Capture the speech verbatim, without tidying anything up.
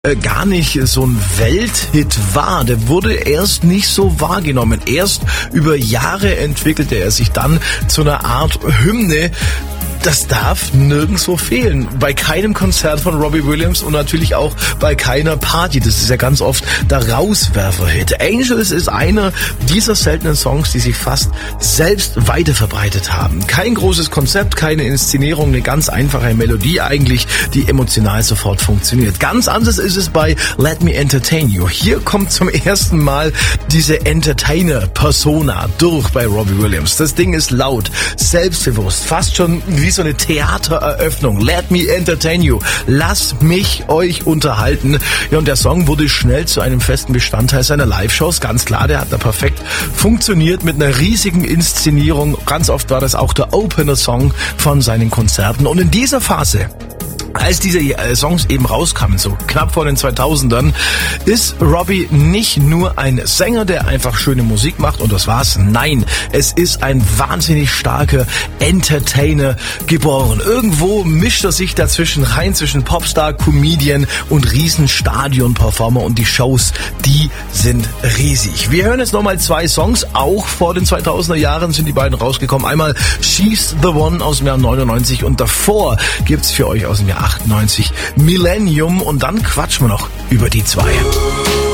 äh, gar nicht so ein Welthit war. Der wurde erst nicht so wahrgenommen. Erst über Jahre entwickelte er sich dann zu einer Art Hymne. Das darf nirgendwo fehlen. Bei keinem Konzert von Robbie Williams und natürlich auch bei keiner Party. Das ist ja ganz oft der Rauswerfer-Hit. Angels ist einer dieser seltenen Songs, die sich fast selbst weiterverbreitet haben. Kein großes Konzept, keine Inszenierung, eine ganz einfache Melodie eigentlich, die emotional sofort funktioniert. Ganz anders ist es bei Let Me Entertain You. Hier kommt zum ersten Mal diese Entertainer-Persona durch bei Robbie Williams. Das Ding ist laut, selbstbewusst, fast schon wie so eine Theatereröffnung. Let me entertain you. Lass mich euch unterhalten. Ja, und der Song wurde schnell zu einem festen Bestandteil seiner Live-Shows. Ganz klar, der hat da perfekt funktioniert mit einer riesigen Inszenierung. Ganz oft war das auch der Opener-Song von seinen Konzerten. Und in dieser Phase, als diese Songs eben rauskamen, so knapp vor den zweitausendern, ist Robbie nicht nur ein Sänger, der einfach schöne Musik macht und das war's. Nein, es ist ein wahnsinnig starker Entertainer geboren. Irgendwo mischt er sich dazwischen rein, zwischen Popstar, Comedian und Riesenstadion-Performer, und die Shows, die sind riesig. Wir hören jetzt nochmal zwei Songs, auch vor den zweitausender Jahren sind die beiden rausgekommen. Einmal She's the One aus dem Jahr neunundneunzig und davor gibt's für euch aus dem Jahr achtundneunzig Millennium, und dann quatschen wir noch über die zwei.